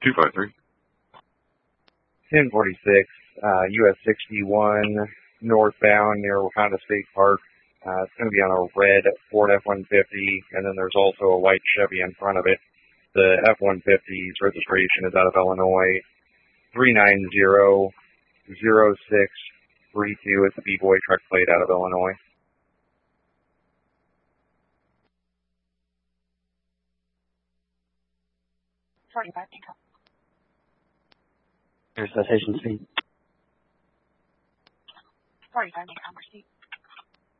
253. 1046, US 61, northbound near Honda State Park. It's going to be on a red Ford F-150, and then there's also a white Chevy in front of it. The F-150's registration is out of Illinois. 390-0632. It's a B-Boy truck plate out of Illinois. Here's citation speed. 45 income receipt.